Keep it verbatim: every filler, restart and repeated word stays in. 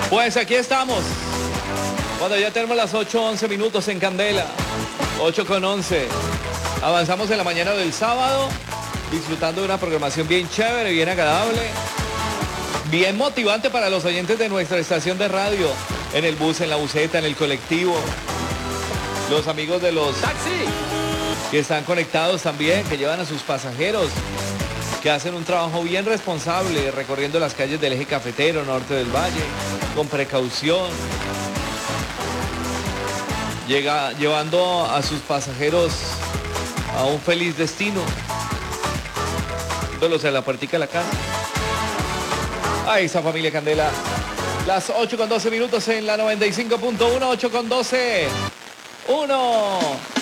Pues aquí estamos. Cuando ya tenemos las ocho once minutos en Candela. ocho con once. Avanzamos en la mañana del sábado, disfrutando de una programación bien chévere, bien agradable, bien motivante para los oyentes de nuestra estación de radio, en el bus, en la buseta, en el colectivo, los amigos de los taxis que están conectados también, que llevan a sus pasajeros, que hacen un trabajo bien responsable recorriendo las calles del eje cafetero, norte del valle, con precaución, llega, llevando a sus pasajeros a un feliz destino, dándolos a la puertica de la casa. Ahí está familia Candela. Las ocho con doce minutos en la noventa y cinco punto uno, ocho con doce. uno.